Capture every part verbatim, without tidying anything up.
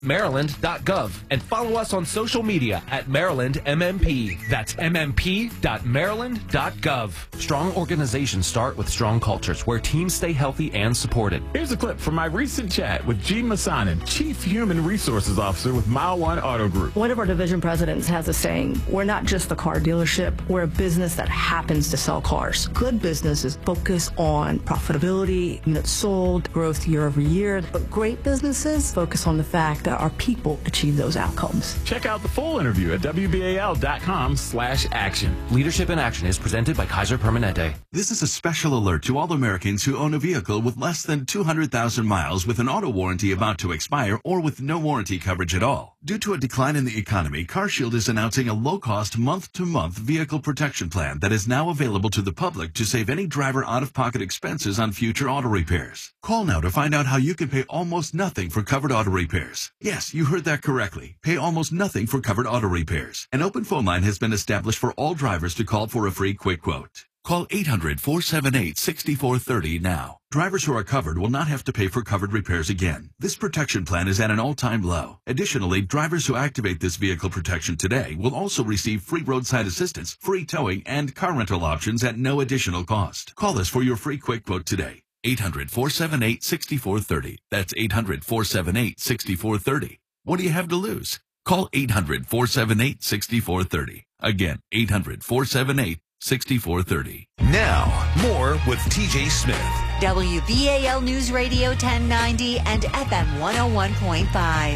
maryland dot gov and follow us on social media at Maryland M M P. That's m m p dot maryland dot gov. Strong organizations start with strong cultures where teams stay healthy and supported. Here's a clip from my recent chat with Gene Masanin, Chief Human Resources Officer with Mile One Auto Group. One of our division presidents has a saying, we're not just a car dealership, we're a business that happens to sell cars. Good businesses focus on profitability, units sold, growth year over year, but great businesses focus on the fact that our people achieve those outcomes. Check out the full interview at W B A L dot com slash action. Leadership in Action is presented by Kaiser Permanente. This is a special alert to all Americans who own a vehicle with less than two hundred thousand miles with an auto warranty about to expire or with no warranty coverage at all. Due to a decline in the economy, CarShield is announcing a low-cost month-to-month vehicle protection plan that is now available to the public to save any driver out-of-pocket expenses on future auto repairs. Call now to find out how you can pay almost nothing for covered auto repairs. Yes, you heard that correctly. Pay almost nothing for covered auto repairs. An open phone line has been established for all drivers to call for a free quick quote. Call eight hundred, four seven eight, six four three zero now. Drivers who are covered will not have to pay for covered repairs again. This protection plan is at an all-time low. Additionally, drivers who activate this vehicle protection today will also receive free roadside assistance, free towing, and car rental options at no additional cost. Call us for your free quick quote today. eight hundred, four seven eight, six four three zero. That's eight hundred, four seven eight, six four three zero. What do you have to lose? Call eight hundred, four seven eight, six four three zero. Again, eight hundred, four seven eight, six four three zero. Now, more with T J Smith. W B A L News Radio ten ninety and F M one oh one point five.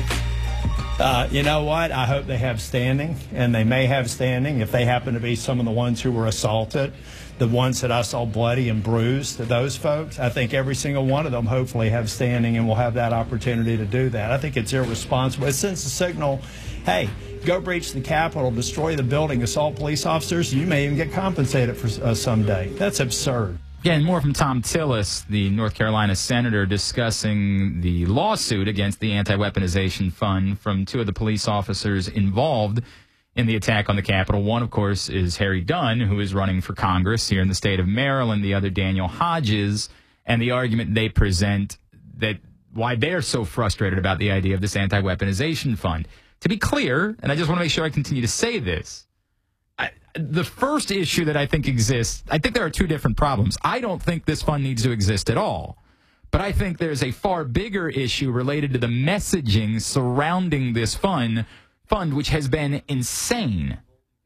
Uh, you know what? I hope they have standing, and they may have standing if they happen to be some of the ones who were assaulted, the ones that I saw bloody and bruised, those folks. I think every single one of them hopefully have standing and will have that opportunity to do that. I think it's irresponsible. It sends a signal, hey, go breach the Capitol, destroy the building, assault police officers, you may even get compensated for uh, someday. That's absurd. Again, more from Tom Tillis, the North Carolina senator, discussing the lawsuit against the Anti-Weaponization Fund from two of the police officers involved in the attack on the Capitol. One, of course, is Harry Dunn, who is running for Congress here in the state of Maryland. The other, Daniel Hodges, and the argument they present that why they're so frustrated about the idea of this Anti-Weaponization Fund. To be clear, and I just want to make sure I continue to say this, I, the first issue that I think exists, I think there are two different problems. I don't think this fund needs to exist at all. But I think there's a far bigger issue related to the messaging surrounding this fund, fund which has been insane.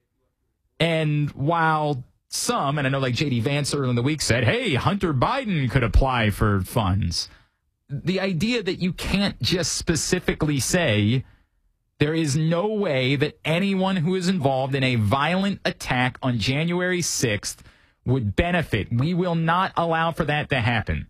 And while some, and I know like J D Vance earlier in the week said, hey, Hunter Biden could apply for funds. The idea that you can't just specifically say there is no way that anyone who is involved in a violent attack on January sixth would benefit. We will not allow for that to happen.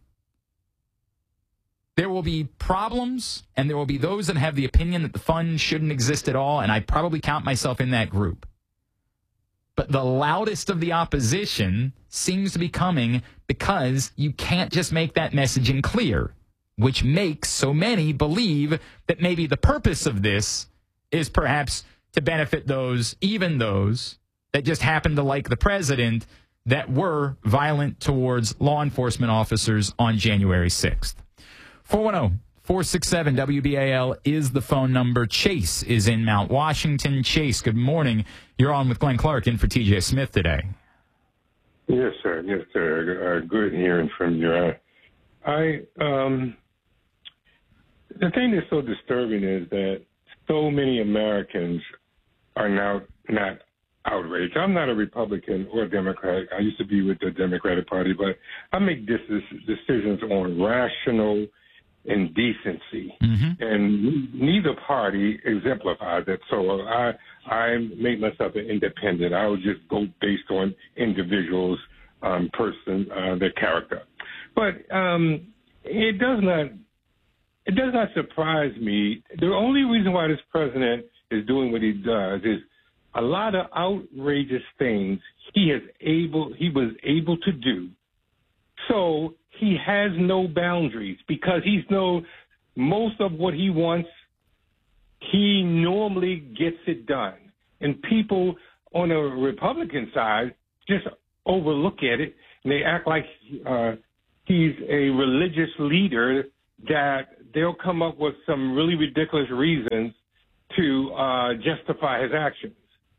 There will be problems, and there will be those that have the opinion that the fund shouldn't exist at all, and I probably count myself in that group. But the loudest of the opposition seems to be coming because you can't just make that messaging clear, which makes so many believe that maybe the purpose of this is perhaps to benefit those, even those, that just happen to like the president, that were violent towards law enforcement officers on January sixth. four one zero, four six seven, W B A L is the phone number. Chase is in Mount Washington. Chase, good morning. You're on with Glenn Clark in for T J Smith today. Yes, sir. Yes, sir. Uh, good hearing from you. Uh, I um, the thing that's so disturbing is that so many Americans are now not outraged. I'm not a Republican or a Democrat. I used to be with the Democratic Party, but I make this, this decisions on rational and decency, mm-hmm. and neither party exemplifies that. So I I make myself an independent. I would just go based on individuals, um, person, uh, their character. But um, it does not. It does not surprise me. The only reason why this president is doing what he does is a lot of outrageous things he is able, he was able to do. So he has no boundaries because he's no, most of what he wants, he normally gets it done. And people on the Republican side just overlook at it and they act like uh, he's a religious leader that they'll come up with some really ridiculous reasons to uh, justify his actions.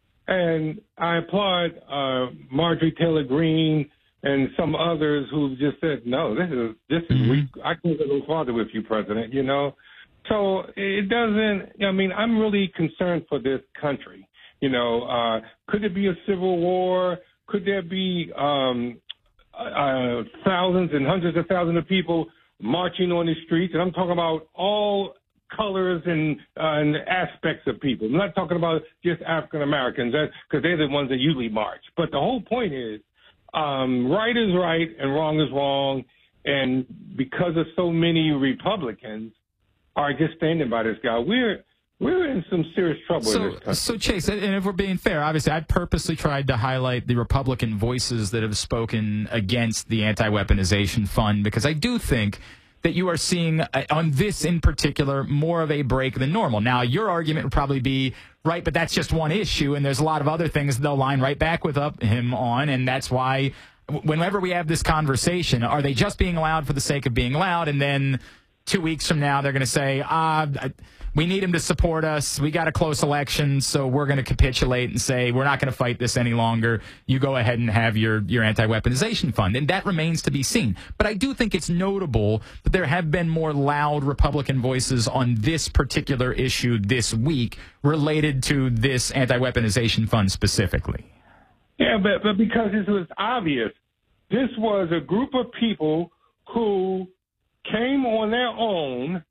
And I applaud uh, Marjorie Taylor Greene and some others who just said, no, this is, this is, Mm-hmm. we, I can't go no farther with you, President, you know. So it doesn't, I mean, I'm really concerned for this country. You know, uh, could there be a civil war? Could there be um, uh, thousands and hundreds of thousands of people marching on the streets? And I'm talking about all colors and, uh, and aspects of people. I'm not talking about just African Americans, because they're the ones that usually march. But the whole point is, um, right is right and wrong is wrong. And because of so many Republicans are just standing by this guy, we're we're in some serious trouble so, in this country. So, Chase, and if we're being fair, obviously I purposely tried to highlight the Republican voices that have spoken against the anti-weaponization fund, because I do think that you are seeing, uh, on this in particular, more of a break than normal. Now, your argument would probably be, right, but that's just one issue, and there's a lot of other things they'll line right back with up him on, and that's why whenever we have this conversation, are they just being loud for the sake of being loud, and then two weeks from now they're going to say, ah, we need him to support us, we got a close election, so we're going to capitulate and say we're not going to fight this any longer, you go ahead and have your, your anti-weaponization fund. And that remains to be seen. But I do think it's notable that there have been more loud Republican voices on this particular issue this week related to this anti-weaponization fund specifically. Yeah, but, but because this was obvious. This was a group of people who came on their own,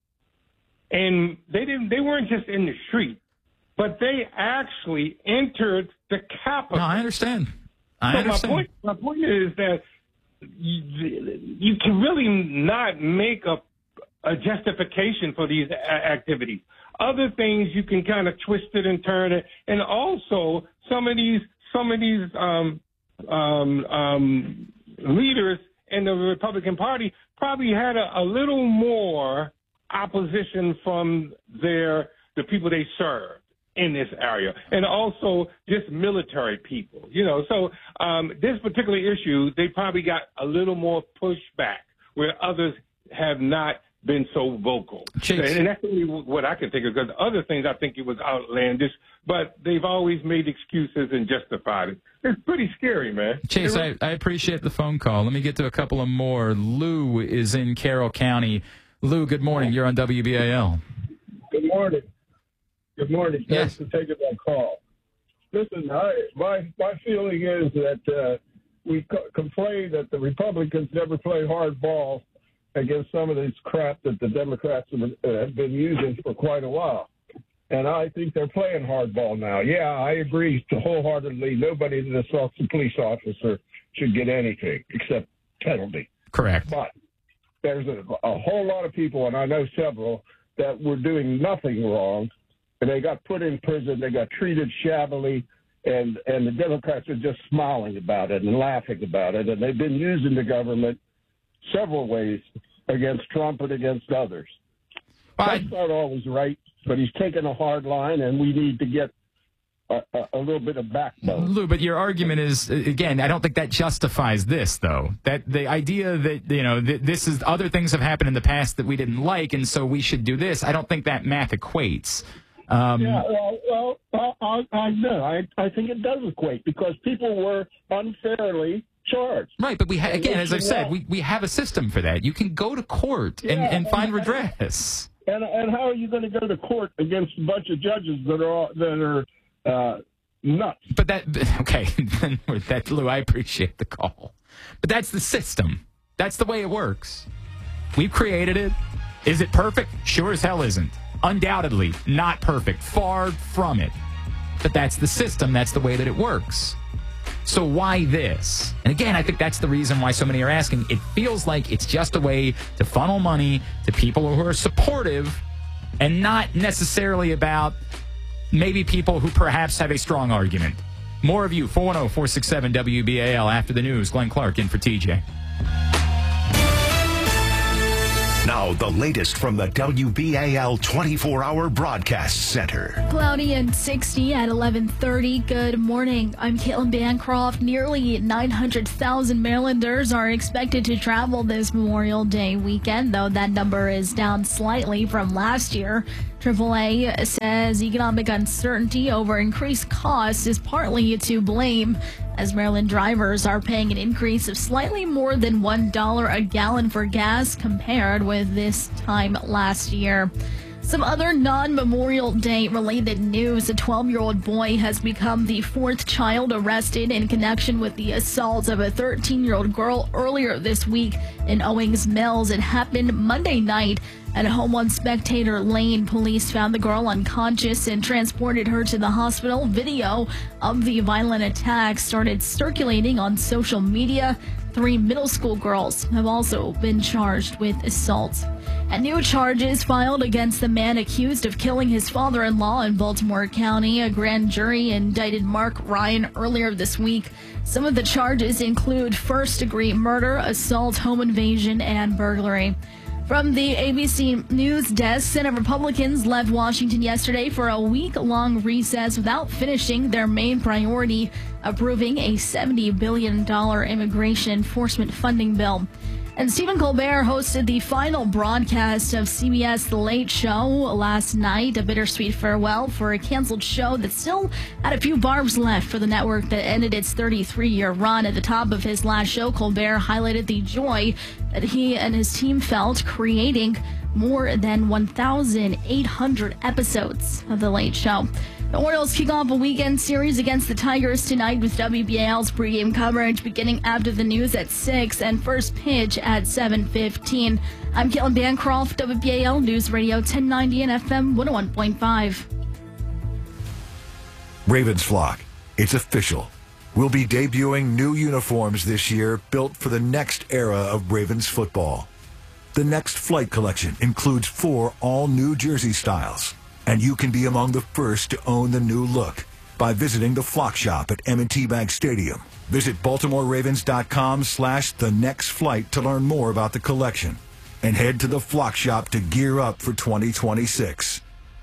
and they didn't. They weren't just in the street, but they actually entered the Capitol. No, I understand. I so understand. My point, my point is that you, you can really not make a, a justification for these a- activities. Other things you can kind of twist it and turn it, and also some of these some of these um, um, um, leaders in the Republican Party probably had a, a little more opposition from their the people they served in this area, and also just military people. You know, so um, this particular issue, they probably got a little more pushback where others have not been so vocal. Chase. And that's really what I can think of, because other things I think it was outlandish, but they've always made excuses and justified it. It's pretty scary, man. Chase, I, I appreciate the phone call. Let me get to a couple of more. Lou is in Carroll County. Lou, good morning. You're on W B A L. Good morning. Good morning. Yes. Thanks for taking my call. Listen, I, my my feeling is that uh, we co- complain that the Republicans never play hardball against some of this crap that the Democrats have, uh, have been using for quite a while. And I think they're playing hardball now. Yeah, I agree wholeheartedly. Nobody that assaults a police officer should get anything except penalty. Correct. But there's a, a whole lot of people, and I know several, that were doing nothing wrong, and they got put in prison. They got treated shabbily, and, and the Democrats are just smiling about it and laughing about it. And they've been using the government several ways against Trump and against others. Well, Trump's not always right, but he's taken a hard line, and we need to get a, a, a little bit of backbone. Lou, but your argument is, again, I don't think that justifies this, though. That the idea that, you know, th- this is other things have happened in the past that we didn't like, and so we should do this. I don't think that math equates. Um, yeah, well, well I, I know. I, I think it does equate, because people were unfairly charged. Right, but we ha- again, as I've said, we, we have a system for that. You can go to court and, Yeah, and find and- redress. And and how are you going to go to court against a bunch of judges that are that are uh, nuts? But that, okay, that, Lou, I appreciate the call. But that's the system. That's the way it works. We've created it. Is it perfect? Sure as hell isn't. Undoubtedly not perfect. Far from it. But that's the system. That's the way that it works. So why this? And again, I think that's the reason why so many are asking. It feels like it's just a way to funnel money to people who are supportive and not necessarily about maybe people who perhaps have a strong argument. More of you, four one zero, four six seven, W B A L. After the news, Glenn Clark in for T J. Now, the latest from the W B A L twenty-four hour Broadcast Center. Cloudy and sixty at eleven thirty. Good morning. I'm Caitlin Bancroft. Nearly nine hundred thousand Marylanders are expected to travel this Memorial Day weekend, though that number is down slightly from last year. triple A says economic uncertainty over increased costs is partly to blame, as Maryland drivers are paying an increase of slightly more than one dollar a gallon for gas compared with this time last year. Some other non-Memorial Day related news. A twelve-year-old boy has become the fourth child arrested in connection with the assault of a thirteen-year-old girl earlier this week in Owings Mills. It happened Monday night at home on Spectator Lane. Police found the girl unconscious and transported her to the hospital. Video of the violent attack started circulating on social media. Three middle school girls have also been charged with assault. And new charges filed against the man accused of killing his father-in-law in Baltimore County. A grand jury indicted Mark Ryan earlier this week. Some of the charges include first-degree murder, assault, home invasion, and burglary. From the A B C News desk, Senate Republicans left Washington yesterday for a week-long recess without finishing their main priority, approving a seventy billion dollars immigration enforcement funding bill. And Stephen Colbert hosted the final broadcast of C B S The Late Show last night, a bittersweet farewell for a canceled show that still had a few barbs left for the network that ended its thirty-three-year run. At the top of his last show, Colbert highlighted the joy that he and his team felt creating more than one thousand eight hundred episodes of The Late Show. The Orioles kick off a weekend series against the Tigers tonight with W B A L's pregame coverage beginning after the news at six and first pitch at seven fifteen. I'm Caitlin Bancroft, W B A L News Radio ten ninety and F M one oh one point five. Ravens Flock, it's official. We'll be debuting new uniforms this year built for the next era of Ravens football. The Next Flight collection includes four all-new jersey styles, and you can be among the first to own the new look by visiting the Flock Shop at M and T Bank Stadium. Visit BaltimoreRavens.com slash the next flight to learn more about the collection, and head to the Flock Shop to gear up for twenty twenty-six.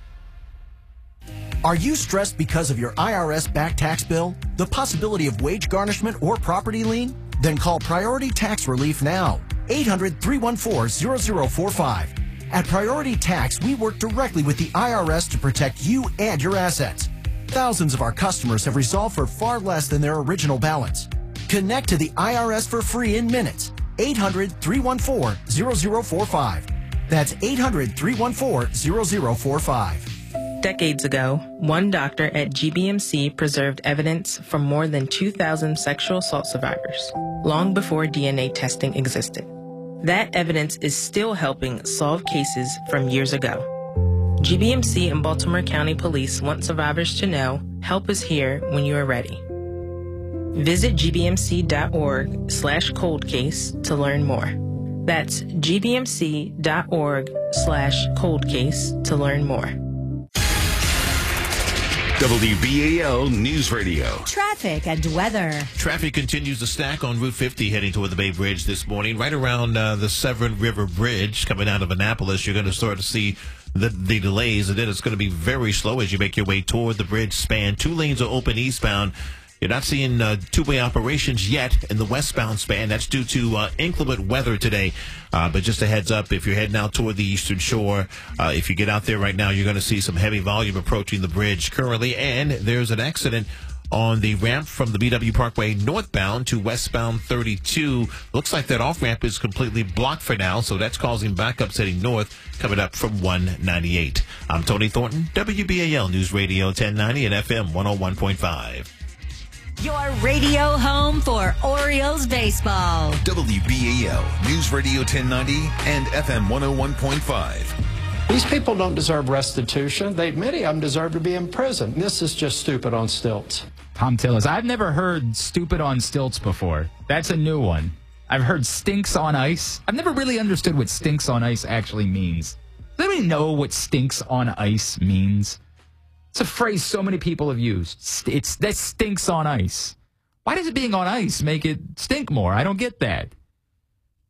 Are you stressed because of your I R S back tax bill, the possibility of wage garnishment, or property lien? Then call Priority Tax Relief now. eight hundred, three one four, zero zero four five. At Priority Tax, we work directly with the I R S to protect you and your assets. Thousands of our customers have resolved for far less than their original balance. Connect to the I R S for free in minutes. eight hundred, three one four, zero zero four five. That's eight hundred, three one four, zero zero four five. Decades ago, one doctor at G B M C preserved evidence from more than two thousand sexual assault survivors, long before D N A testing existed. That evidence is still helping solve cases from years ago. G B M C and Baltimore County Police want survivors to know help is here when you are ready. Visit gbmc.org slash cold case to learn more. That's gbmc.org slash cold case to learn more. W B A L News Radio. Traffic and weather. Traffic continues to stack on Route fifty heading toward the Bay Bridge this morning. Right around uh, the Severn River Bridge coming out of Annapolis, you're going to start to see the, the delays, and then it's going to be very slow as you make your way toward the bridge span. Two lanes are open eastbound. You're not seeing uh, two-way operations yet in the westbound span. That's due to uh, inclement weather today. Uh, but just a heads up, if you're heading out toward the Eastern Shore, uh, if you get out there right now, you're going to see some heavy volume approaching the bridge currently. And there's an accident on the ramp from the B W Parkway northbound to westbound thirty-two. Looks like that off-ramp is completely blocked for now, so that's causing backups heading north coming up from one ninety-eight. I'm Tony Thornton, W B A L News Radio ten ninety and F M one oh one point five. Your radio home for Orioles baseball. W B A L News Radio ten ninety and F M one oh one point five. These people don't deserve restitution. They, many of them deserve to be in prison. This is just stupid on stilts. Tom Tillis, I've never heard stupid on stilts before. That's a new one. I've heard stinks on ice. I've never really understood what stinks on ice actually means. Does anybody know what stinks on ice means? It's a phrase so many people have used. It's that stinks on ice. Why does it being on ice make it stink more? I don't get that.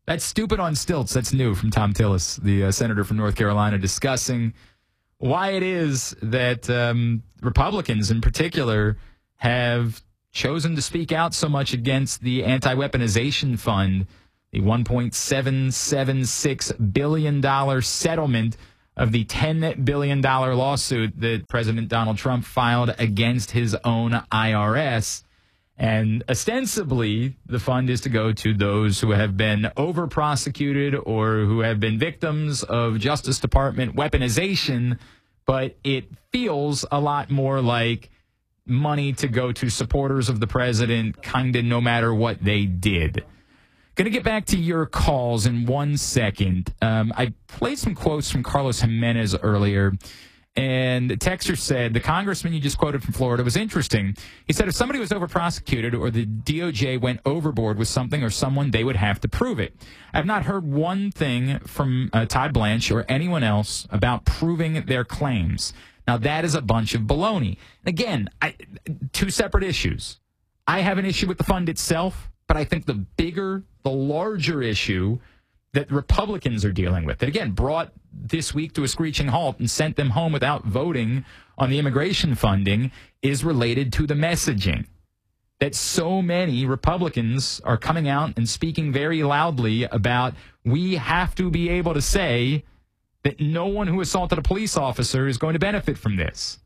That's stupid on stilts. That's new from Tom Tillis, the uh, senator from North Carolina, discussing why it is that um, Republicans in particular have chosen to speak out so much against the anti-weaponization fund, the one point seven seven six billion dollars settlement of the ten billion dollars lawsuit that President Donald Trump filed against his own I R S. And ostensibly, the fund is to go to those who have been over-prosecuted or who have been victims of Justice Department weaponization, but it feels a lot more like money to go to supporters of the president, kind of no matter what they did. Going to get back to your calls in one second. Um, I played some quotes from Carlos Jimenez earlier, and the texter said, the congressman you just quoted from Florida was interesting. He said if somebody was over-prosecuted or the D O J went overboard with something or someone, they would have to prove it. I've not heard one thing from uh, Todd Blanche or anyone else about proving their claims. Now, that is a bunch of baloney. Again, I, two separate issues. I have an issue with the fund itself, but I think the bigger, the larger issue that Republicans are dealing with, that again brought this week to a screeching halt and sent them home without voting on the immigration funding, is related to the messaging. That so many Republicans are coming out and speaking very loudly about, we have to be able to say that no one who assaulted a police officer is going to benefit from this.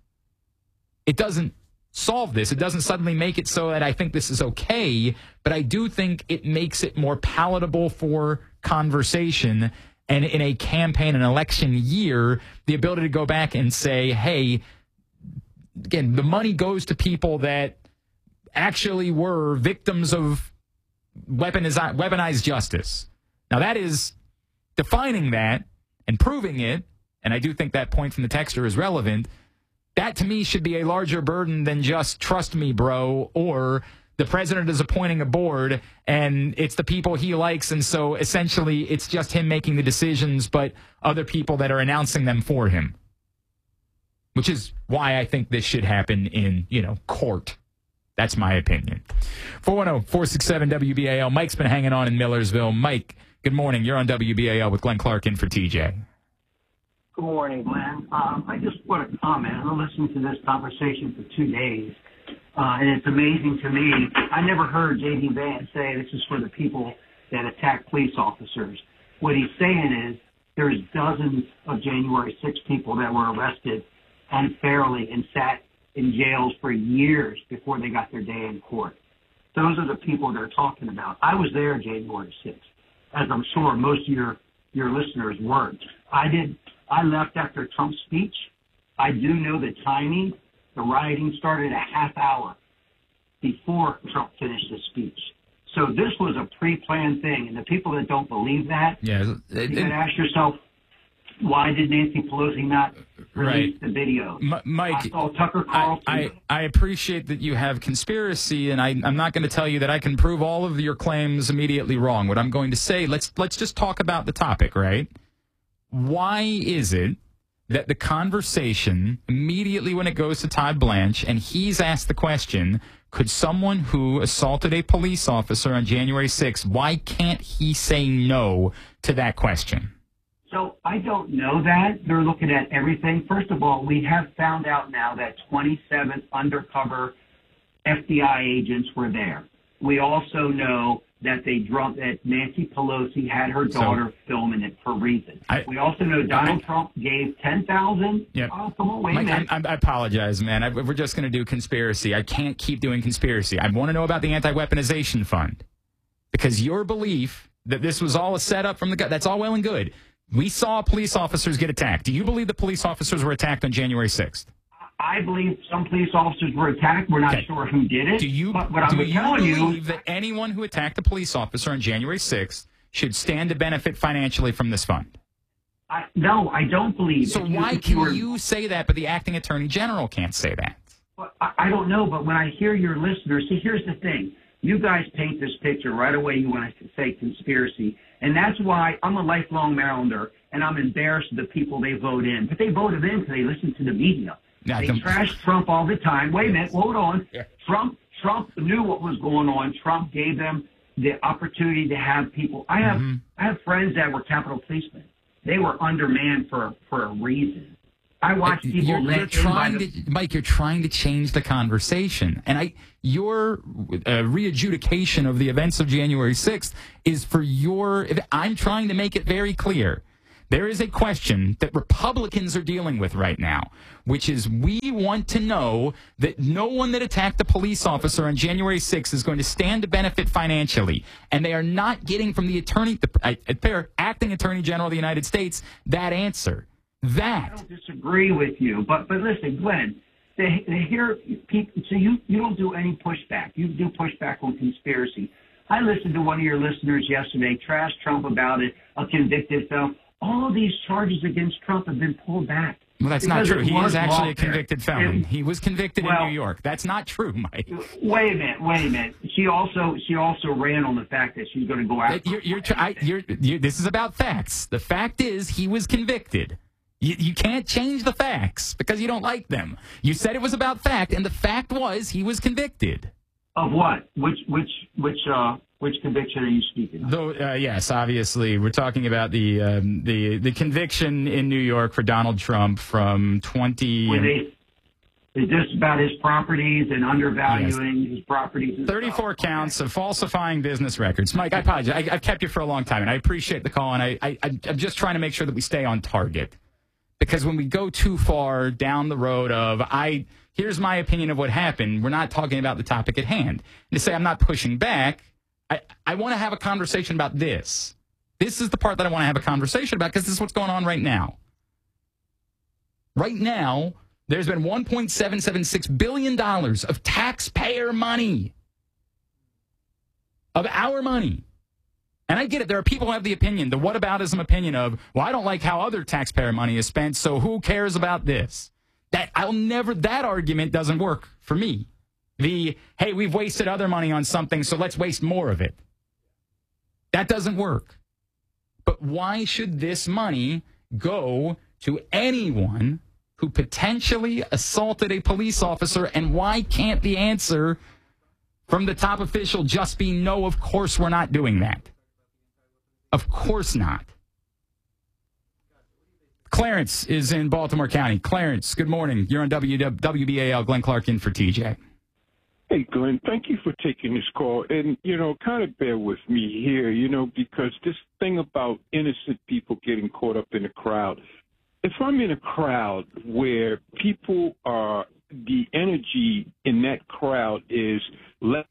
It doesn't solve this. It doesn't suddenly make it so that I think this is okay, but I do think it makes it more palatable for conversation. And in a campaign, an election year, the ability to go back and say, hey, again, the money goes to people that actually were victims of weaponized, weaponized justice. Now, that is defining that and proving it, and I do think that point from the texter is relevant. That, to me, should be a larger burden than just trust me, bro, or the president is appointing a board and it's the people he likes, and so essentially it's just him making the decisions, but other people that are announcing them for him. Which is why I think this should happen in, you know, court. That's my opinion. four one zero, four six seven, W B A L. Mike's been hanging on in Millersville. Mike, good morning. You're on W B A L with Glenn Clark in for T J. Good morning, Glenn. Um, I just want to comment. I've listened to this conversation for two days, uh, and it's amazing to me. I never heard J D. Vance say this is for the people that attack police officers. What he's saying is there's dozens of January sixth people that were arrested unfairly and sat in jails for years before they got their day in court. Those are the people they're talking about. I was there January sixth, as I'm sure most of your, your listeners weren't. I did. I left after Trump's speech. I do know the timing. The rioting started a half hour before Trump finished his speech. So this was a pre-planned thing. And the people that don't believe that, yeah, it, you got to ask yourself, why did Nancy Pelosi not release right. the video? M- Mike, I saw Tucker Carlson. I, I, I appreciate that you have conspiracy, and I, I'm not going to tell you that I can prove all of your claims immediately wrong. What I'm going to say, let's let's just talk about the topic, right? Why is it that the conversation, immediately when it goes to Todd Blanche, and he's asked the question, could someone who assaulted a police officer on January sixth, why can't he say no to that question? So I don't know that. They're looking at everything. First of all, we have found out now that twenty-seven undercover F B I agents were there. We also know that they drunk that Nancy Pelosi had her daughter so, filming it for reason. I, we also know Donald I, Trump gave ten thousand. Yep. Oh, come on, wait Mike, a minute. I, I apologize, man. I, we're just going to do conspiracy. I can't keep doing conspiracy. I want to know about the anti-weaponization fund, because your belief that this was all a setup from the gut, that's all well and good. We saw police officers get attacked. Do you believe the police officers were attacked on January sixth? I believe some police officers were attacked. We're not okay. sure who did it. Do you, but what do I'm you telling believe you, that anyone who attacked a police officer on January sixth should stand to benefit financially from this fund? I, no, I don't believe. So you, why can you, were, you say that, but the acting attorney general can't say that? Well, I, I don't know, but when I hear your listeners, see, here's the thing. You guys paint this picture right away. You want to say conspiracy. And that's why I'm a lifelong Marylander, and I'm embarrassed of the people they vote in. But they voted in because they listen to the media. Yeah, they the, trash Trump all the time. Wait a minute. Hold on. Yeah. Trump Trump knew what was going on. Trump gave them the opportunity to have people. I have Mm-hmm. I have friends that were Capitol policemen. They were undermanned for for a reason. I watched people You're, let you're in trying by the, to, Mike. You're trying to change the conversation, and I, your uh, re-adjudication of the events of January sixth is for your. I'm trying to make it very clear. There is a question that Republicans are dealing with right now, which is we want to know that no one that attacked a police officer on January sixth is going to stand to benefit financially. And they are not getting from the attorney, the uh, acting attorney general of the United States, that answer. That. I don't disagree with you, but but listen, Glenn, they, they hear people. So you you don't do any pushback. You do pushback on conspiracy. I listened to one of your listeners yesterday trash Trump about it, a convicted felon. All of these charges against Trump have been pulled back. Well, that's not true. He is actually a convicted felon. It, he was convicted well, in New York. That's not true, Mike. Wait a minute. Wait a minute. She also she also ran on the fact that she's going to go after. You're, you're, I, you're, you're, this is about facts. The fact is he was convicted. You, you can't change the facts because you don't like them. You said it was about fact, and the fact was he was convicted. Of what? Which which which uh which conviction are you speaking of? Though, uh, yes, obviously, we're talking about the um, the the conviction in New York for Donald Trump from twenty. Were they, is this about his properties and undervaluing yes. his properties? And Thirty-four stuff? counts okay. of falsifying business records. Mike, I apologize. I, I've kept you for a long time, and I appreciate the call, and I, I I'm just trying to make sure that we stay on target. Because when we go too far down the road of, I here's my opinion of what happened, we're not talking about the topic at hand. And to say I'm not pushing back, I, I want to have a conversation about this. This is the part that I want to have a conversation about because this is what's going on right now. Right now, there's been one point seven seven six billion dollars of taxpayer money, of our money. And I get it. There are people who have the opinion, the whataboutism opinion of, well, I don't like how other taxpayer money is spent, so who cares about this? That I'll never, that argument doesn't work for me. The, hey, we've wasted other money on something, so let's waste more of it. That doesn't work. But why should this money go to anyone who potentially assaulted a police officer, and why can't the answer from the top official just be, no, of course we're not doing that? Of course not. Clarence is in Baltimore County. Clarence, good morning. You're on W B A L. Glenn Clark in for T J. Hey, Glenn, thank you for taking this call. And, you know, kind of bear with me here, you know, because this thing about innocent people getting caught up in a crowd, if I'm in a crowd where people are, the energy in that crowd is less,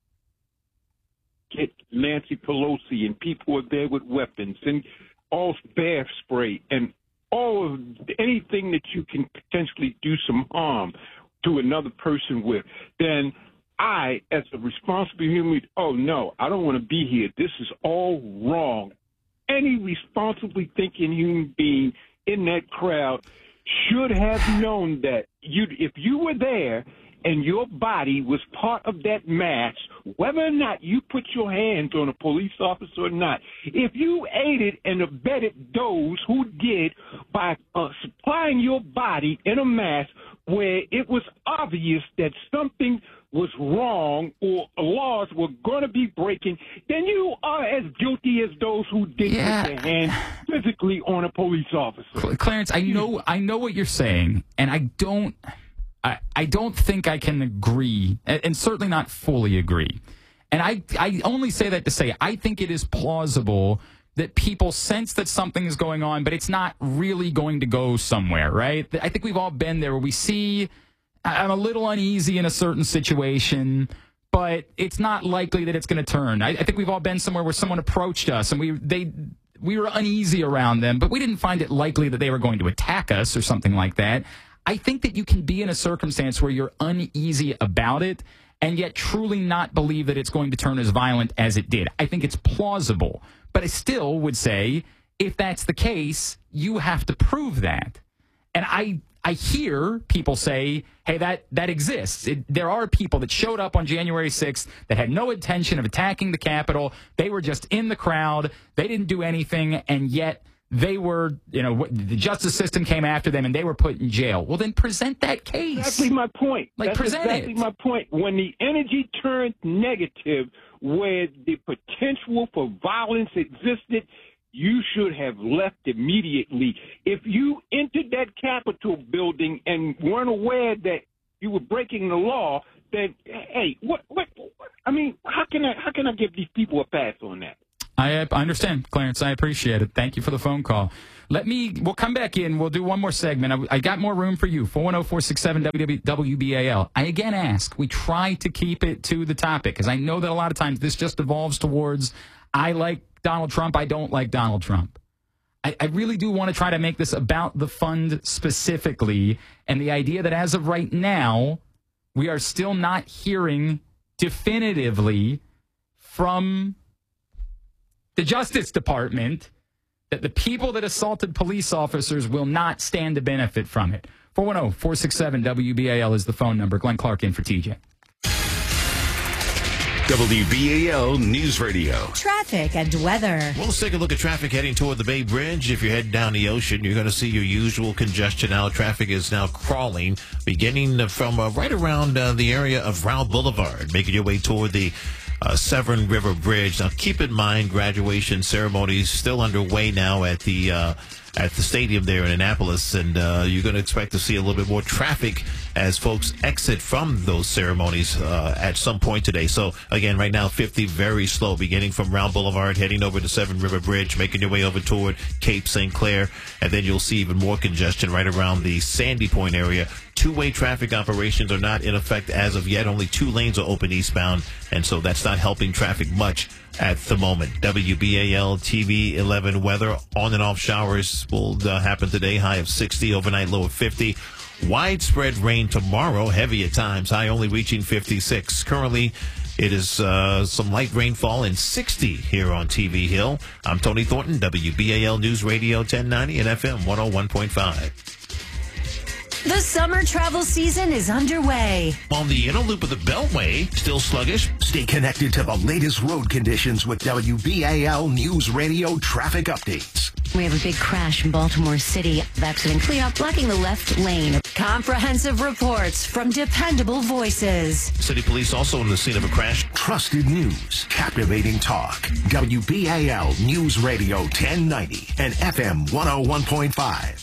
get Nancy Pelosi and people are there with weapons and all bear spray and all of anything that you can potentially do some harm to another person with, then I, as a responsible human, oh, no, I don't want to be here. This is all wrong. Any responsibly thinking human being in that crowd should have known that you, if you were there and your body was part of that mass, whether or not you put your hands on a police officer or not, if you aided and abetted those who did by uh, supplying your body in a mass where it was obvious that something was wrong or laws were going to be breaking, then you are as guilty as those who did yeah. put their hands physically on a police officer. Clarence, I know, I know what you're saying, and I don't... I, I don't think I can agree, and, and certainly not fully agree. And I, I only say that to say I think it is plausible that people sense that something is going on, but it's not really going to go somewhere, right? I think we've all been there where we see I'm a little uneasy in a certain situation, but it's not likely that it's going to turn. I, I think we've all been somewhere where someone approached us and we they we were uneasy around them, but we didn't find it likely that they were going to attack us or something like that. I think that you can be in a circumstance where you're uneasy about it and yet truly not believe that it's going to turn as violent as it did. I think it's plausible. But I still would say, if that's the case, you have to prove that. And I I hear people say, hey, that, that exists. It, there are people that showed up on January sixth that had no intention of attacking the Capitol. They were just in the crowd. They didn't do anything, and yet they were, you know, the justice system came after them and they were put in jail. Well, then present that case. Exactly my point. Like, That's present exactly it. my point. When the energy turned negative where the potential for violence existed, you should have left immediately. If you entered that Capitol building and weren't aware that you were breaking the law, then hey, what, what, what? I mean, how can I, how can I give these people a pass on that? I, I understand, Clarence. I appreciate it. Thank you for the phone call. Let me, we'll come back in. We'll do one more segment. I, I got more room for you. four one zero, four six seven, W B A L. I again ask, we try to keep it to the topic, because I know that a lot of times this just evolves towards, I like Donald Trump, I don't like Donald Trump. I, I really do want to try to make this about the fund specifically, and the idea that as of right now, we are still not hearing definitively from the Justice Department that the people that assaulted police officers will not stand to benefit from it. four one zero, four six seven, W B A L is the phone number. Glenn Clark in for T J. W B A L News Radio. Traffic and weather. Well, let's take a look at traffic heading toward the Bay Bridge. If you're heading down the ocean, you're going to see your usual congestion now. Traffic is now crawling, beginning from uh, right around uh, the area of Round Boulevard, making your way toward the Uh, Severn River Bridge. Now, keep in mind, graduation ceremonies still underway now at the uh, at the stadium there in Annapolis, and uh, you're going to expect to see a little bit more traffic as folks exit from those ceremonies uh, at some point today. So, again, right now, fifty very slow, beginning from Round Boulevard, heading over to Severn River Bridge, making your way over toward Cape Saint Clair, and then you'll see even more congestion right around the Sandy Point area. Two-way traffic operations are not in effect as of yet. Only two lanes are open eastbound, and so that's not helping traffic much at the moment. W B A L T V eleven weather. On and off showers will uh, happen today. High of sixty, overnight low of fifty. Widespread rain tomorrow, heavy at times, high only reaching fifty-six. Currently, it is uh, some light rainfall and sixty here on T V Hill. I'm Tony Thornton, W B A L News Radio ten ninety and F M one oh one point five. The summer travel season is underway. On the inner loop of the Beltway, still sluggish. Stay connected to the latest road conditions with W B A L News Radio traffic updates. We have a big crash in Baltimore City. The accident clear up, blocking the left lane. Comprehensive reports from dependable voices. City police also on the scene of a crash. Trusted news, captivating talk. W B A L News Radio ten ninety and F M one oh one point five.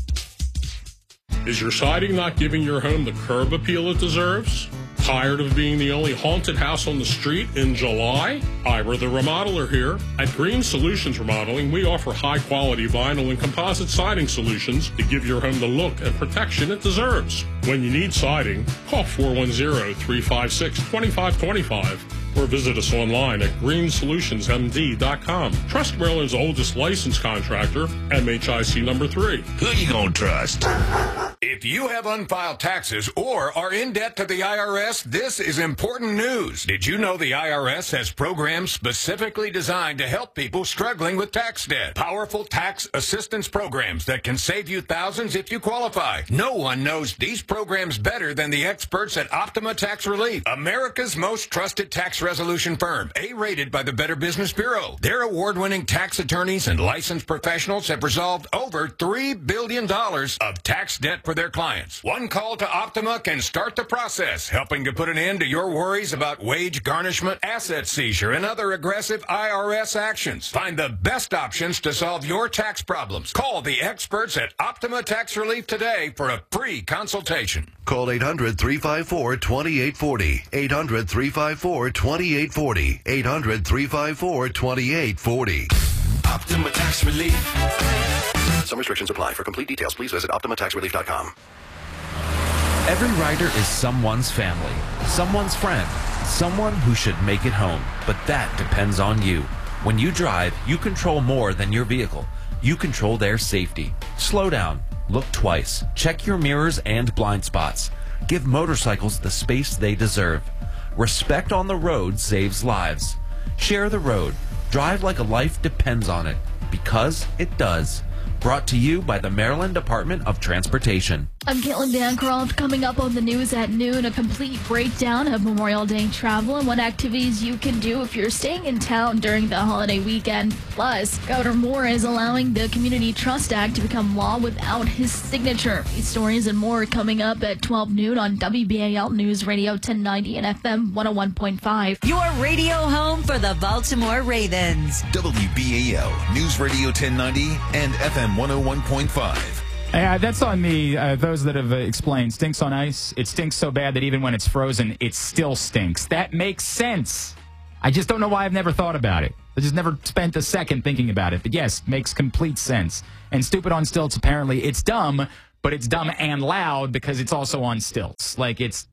Is your siding not giving your home the curb appeal it deserves? Tired of being the only haunted house on the street in July? Ira the Remodeler here. At Green Solutions Remodeling, we offer high-quality vinyl and composite siding solutions to give your home the look and protection it deserves. When you need siding, call four one zero, three five six, two five two five or visit us online at green solutions m d dot com. Trust Maryland's oldest licensed contractor, M H I C number three. Who you gonna trust? If you have unfiled taxes or are in debt to the I R S, this is important news. Did you know the I R S has programs specifically designed to help people struggling with tax debt? Powerful tax assistance programs that can save you thousands if you qualify. No one knows these programs better than the experts at Optima Tax Relief, America's most trusted tax resolution firm, A-rated by the Better Business Bureau. Their award-winning tax attorneys and licensed professionals have resolved over three billion dollars of tax debt for their clients. One call to Optima can start the process, helping to put an end to your worries about wage garnishment, asset seizure, and other aggressive I R S actions. Find the best options to solve your tax problems. Call the experts at Optima Tax Relief today for a free consultation. Call eight hundred, three five four, two eight four zero. eight hundred, three five four, two eight four zero. eight hundred, three five four, two eight four zero. Optima Tax Relief. Some restrictions apply. For complete details, please visit optima tax relief dot com. Every rider is someone's family, someone's friend, someone who should make it home. But that depends on you. When you drive, you control more than your vehicle. You control their safety. Slow down. Look twice. Check your mirrors and blind spots. Give motorcycles the space they deserve. Respect on the road saves lives. Share the road. Drive like a life depends on it. Because it does. Brought to you by the Maryland Department of Transportation. I'm Caitlin Bancroft. Coming up on the news at noon, a complete breakdown of Memorial Day travel and what activities you can do if you're staying in town during the holiday weekend. Plus, Governor Moore is allowing the Community Trust Act to become law without his signature. These stories and more coming up at twelve noon on W B A L News Radio ten ninety and F M one oh one point five. Your radio home for the Baltimore Ravens. W B A L News Radio ten ninety and F M one oh one point five. Uh, that's on me. Uh, those that have uh, explained. Stinks on ice. It stinks so bad that even when it's frozen, it still stinks. That makes sense. I just don't know why I've never thought about it. I just never spent a second thinking about it. But yes, makes complete sense. And stupid on stilts, apparently, it's dumb, but it's dumb and loud because it's also on stilts. Like, it's...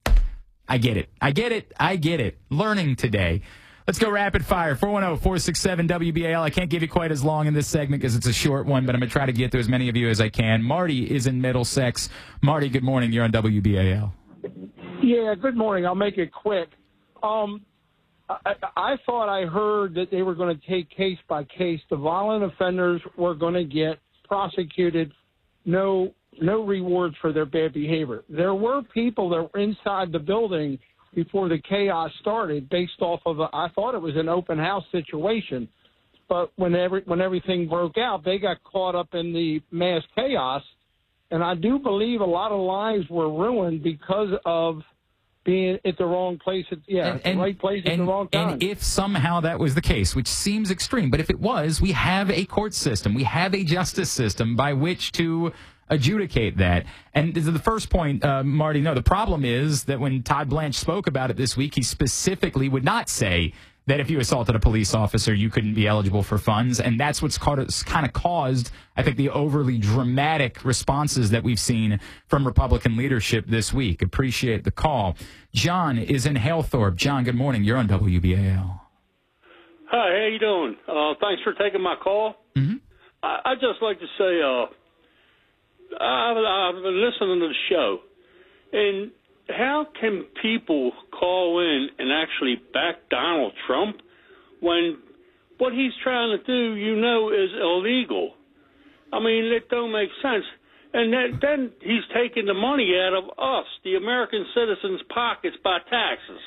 I get it. I get it. I get it. Learning today. Let's go rapid fire. four one zero, four six seven, W B A L. I can't give you quite as long in this segment because it's a short one, but I'm going to try to get to as many of you as I can. Marty is in Middlesex. Marty, good morning. You're on W B A L. Yeah, good morning. I'll make it quick. Um, I, I thought I heard that they were going to take case by case. The violent offenders were going to get prosecuted, no no rewards for their bad behavior. There were people that were inside the building before the chaos started based off of, a, I thought it was an open house situation. But when, every, when everything broke out, they got caught up in the mass chaos. And I do believe a lot of lives were ruined because of being at the wrong place, at, yeah, and, at the right place at and, the wrong time. And if somehow that was the case, which seems extreme, but if it was, we have a court system. We have a justice system by which to adjudicate that. And the first point, uh, Marty, no, the problem is that when Todd Blanche spoke about it this week, he specifically would not say that if you assaulted a police officer, you couldn't be eligible for funds. And that's what's kind of caused, I think, the overly dramatic responses that we've seen from Republican leadership this week. Appreciate the call. John is in Halethorpe. John, good morning. You're on W B A L. Hi, how you doing? Uh, thanks for taking my call. Mm-hmm. I, I'd just like to say, uh, I've, I've been listening to the show, and how can people call in and actually back Donald Trump when what he's trying to do, you know, is illegal? I mean, it don't make sense. And then, then he's taking the money out of us, the American citizens' pockets, by taxes.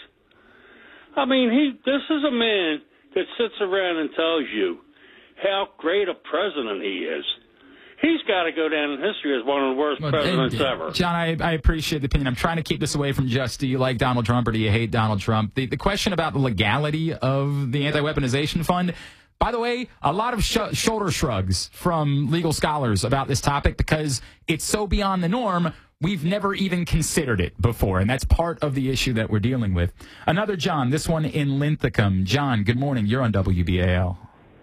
I mean, he. This is a man that sits around and tells you how great a president he is. He's got to go down in history as one of the worst well, presidents and, ever. John, I, I appreciate the opinion. I'm trying to keep this away from just do you like Donald Trump or do you hate Donald Trump. The, the question about the legality of the anti-weaponization fund, by the way, a lot of sh- shoulder shrugs from legal scholars about this topic because it's so beyond the norm, we've never even considered it before, and that's part of the issue that we're dealing with. Another John, this one in Linthicum. John, good morning. You're on W B A L.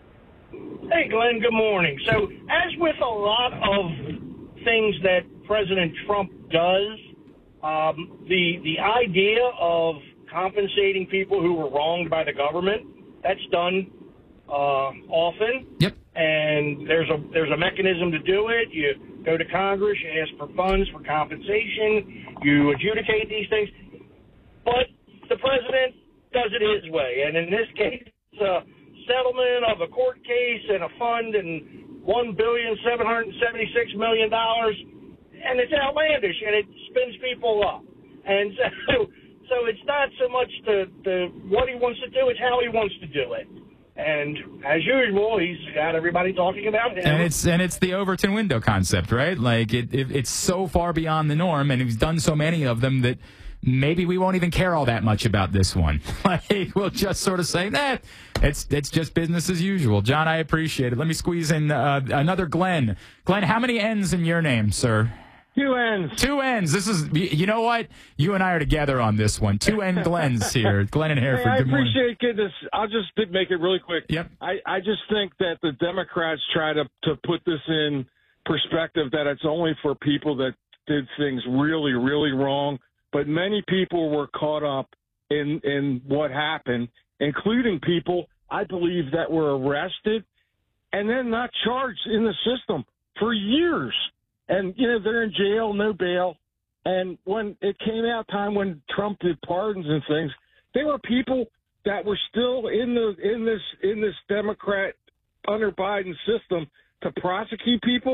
Hey, Glenn, good morning. So, as with a lot of things that President Trump does, um, the the idea of compensating people who were wronged by the government, that's done uh, often. Yep. And there's a there's a mechanism to do it. You go to Congress, you ask for funds for compensation, you adjudicate these things. But the president does it his way, and in this case, it's a settlement of a court case and a fund and one billion seven hundred seventy-six million dollars, and it's outlandish and it spins people up. And so, so it's not so much the, the what he wants to do; it's how he wants to do it. And as usual, he's got everybody talking about him. And it's and it's the Overton window concept, right? Like it, it it's so far beyond the norm, and he's done so many of them that maybe we won't even care all that much about this one. Like we'll just sort of say, nah, it's it's just business as usual. John, I appreciate it. Let me squeeze in uh, another Glenn. Glenn, how many N's in your name, sir? Two N's. Two N's. This is, you know what? You and I are together on this one. Two N Glens here. Glenn and Hereford. Hey, I good morning. appreciate getting this. I'll just make it really quick. Yep. I, I just think that the Democrats try to, to put this in perspective that it's only for people that did things really, really wrong. But many people were caught up in, in what happened, including people, I believe, that were arrested and then not charged in the system for years. And, you know, they're in jail, no bail. And when it came out time when Trump did pardons and things, there were people that were still in the in this in this Democrat under Biden system to prosecute people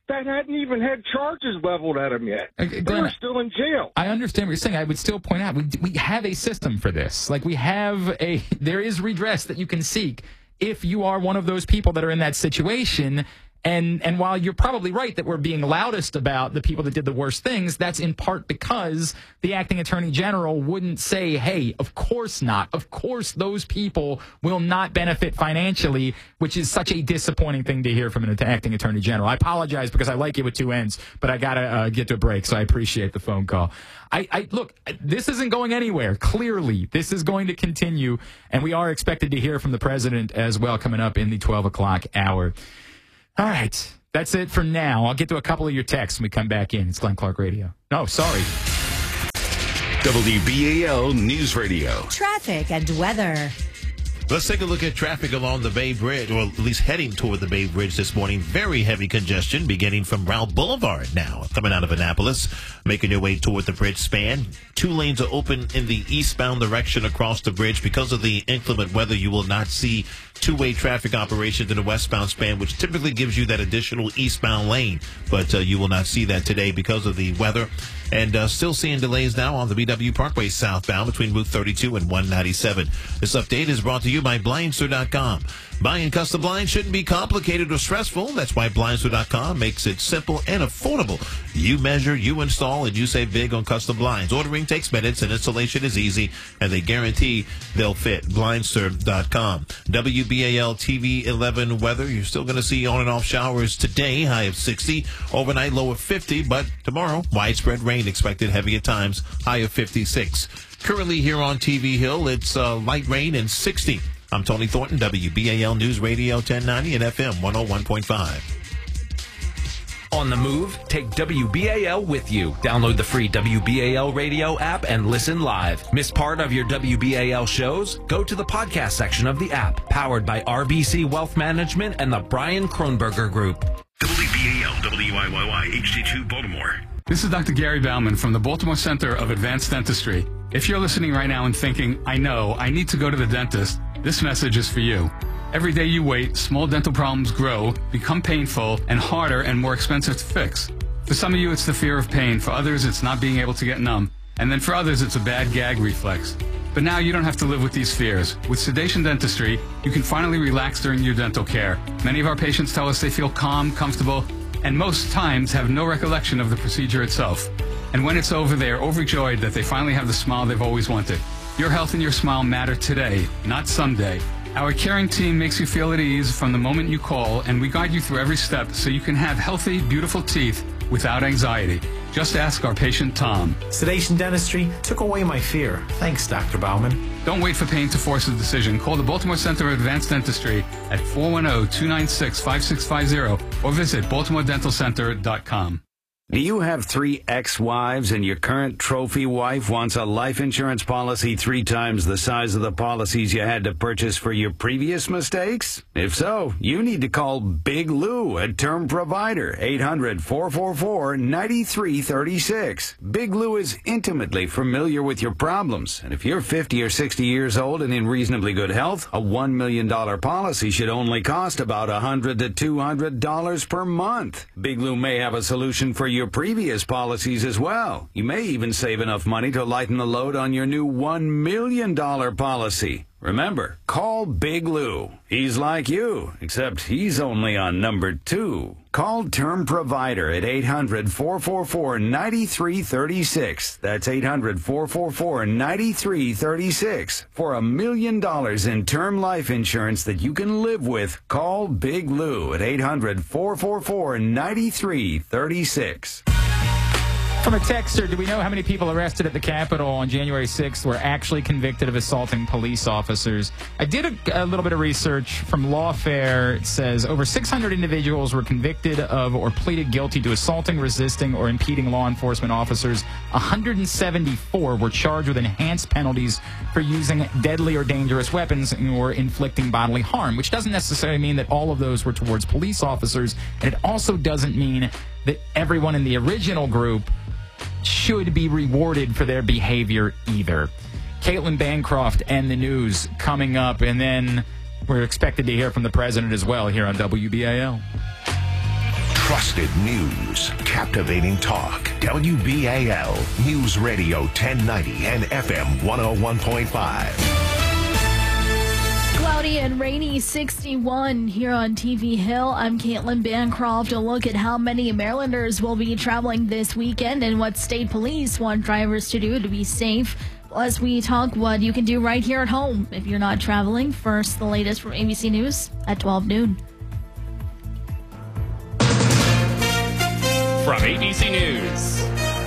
that hadn't even had charges leveled at them yet. Uh, they Glenn, were still in jail. I understand what you're saying. I would still point out we we have a system for this. Like we have a there is redress that you can seek if you are one of those people that are in that situation. And and while you're probably right that we're being loudest about the people that did the worst things, that's in part because the acting attorney general wouldn't say, hey, of course not. Of course those people will not benefit financially, which is such a disappointing thing to hear from an acting attorney general. I apologize because I like it with two ends, but I got to uh, get to a break, so I appreciate the phone call. I, I look, this isn't going anywhere. Clearly, this is going to continue, and we are expected to hear from the president as well coming up in the twelve o'clock hour. All right. That's it for now. I'll get to a couple of your texts when we come back in. It's Glenn Clark Radio. No, sorry. W B A L News Radio. Traffic and weather. Let's take a look at traffic along the Bay Bridge, or at least heading toward the Bay Bridge this morning. Very heavy congestion beginning from Route Boulevard now, coming out of Annapolis, making your way toward the bridge span. Two lanes are open in the eastbound direction across the bridge. Because of the inclement weather, you will not see two-way traffic operations in the westbound span, which typically gives you that additional eastbound lane. But uh, you will not see that today because of the weather. And uh, still seeing delays now on the B W Parkway southbound between Route thirty-two and one ninety-seven. This update is brought to you by Blind Store dot com. Buying custom blinds shouldn't be complicated or stressful. That's why Blind Store dot com makes it simple and affordable. You measure, you install, and you save big on custom blinds. Ordering takes minutes, and installation is easy, and they guarantee they'll fit. Blind Store dot com. W B A L T V eleven weather. You're still going to see on and off showers today, high of sixty. Overnight, low of fifty, but tomorrow, widespread rain expected, heavy at times, high of fifty-six. Currently here on T V Hill, it's uh, light rain and sixty. I'm Tony Thornton, W B A L News Radio ten ninety and F M one oh one point five. On the move, take W B A L with you. Download the free W B A L radio app and listen live. Miss part of your W B A L shows? Go to the podcast section of the app, powered by R B C Wealth Management and the Brian Kronberger Group. W B A L W I Y Y H D two Baltimore. This is Doctor Gary Bauman from the Baltimore Center of Advanced Dentistry. If you're listening right now and thinking, I know, I need to go to the dentist, this message is for you. Every day you wait, small dental problems grow, become painful, and harder and more expensive to fix. For some of you, it's the fear of pain. For others, it's not being able to get numb. And then for others, it's a bad gag reflex. But now you don't have to live with these fears. With Sedation Dentistry, you can finally relax during your dental care. Many of our patients tell us they feel calm, comfortable, and most times have no recollection of the procedure itself. And when it's over, they are overjoyed that they finally have the smile they've always wanted. Your health and your smile matter today, not someday. Our caring team makes you feel at ease from the moment you call, and we guide you through every step so you can have healthy, beautiful teeth without anxiety. Just ask our patient Tom. Sedation Dentistry took away my fear. Thanks, Doctor Bauman. Don't wait for pain to force a decision. Call the Baltimore Center of Advanced Dentistry at four one zero, two nine six, five six five zero or visit baltimore dental center dot com. Do you have three ex-wives and your current trophy wife wants a life insurance policy three times the size of the policies you had to purchase for your previous mistakes? If so, you need to call Big Lou at Term Provider, eight hundred, four four four, nine three three six. Big Lou is intimately familiar with your problems, and if you're fifty or sixty years old and in reasonably good health, a one million dollars policy should only cost about one hundred to two hundred dollars per month. Big Lou may have a solution for you your previous policies as well. You may even save enough money to lighten the load on your new one million dollars policy. Remember, call Big Lou. He's like you, except he's only on number two. Call Term Provider at eight hundred, four four four, nine three three six. That's eight hundred, four four four, nine three three six. For a million dollars in term life insurance that you can live with, call Big Lou at eight hundred, four four four, nine three three six. From a texter, do we know how many people arrested at the Capitol on January sixth were actually convicted of assaulting police officers? I did a, a little bit of research from Lawfare. It says over six hundred individuals were convicted of or pleaded guilty to assaulting, resisting, or impeding law enforcement officers. one hundred seventy-four were charged with enhanced penalties for using deadly or dangerous weapons or inflicting bodily harm, which doesn't necessarily mean that all of those were towards police officers. And it also doesn't mean that everyone in the original group should be rewarded for their behavior either. Caitlin Bancroft and the news coming up, and then we're expected to hear from the president as well here on W B A L. Trusted news. Captivating talk. W B A L News Radio ten ninety and F M one oh one point five. Cloudy and rainy sixty-one here on T V Hill. I'm Caitlin Bancroft. A look at how many Marylanders will be traveling this weekend and what state police want drivers to do to be safe. Plus, we talk what you can do right here at home if you're not traveling. First, the latest from A B C News at twelve noon. From A B C News,